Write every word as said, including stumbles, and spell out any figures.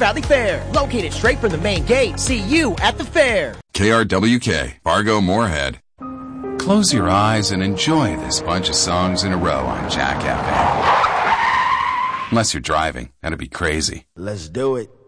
Valley Fair. Located straight from the main gate. See you at the fair. K R W K, Fargo Moorhead. Close your eyes and enjoy this bunch of songs in a row on Jack F M. Unless you're driving, that'd be crazy. Let's do it.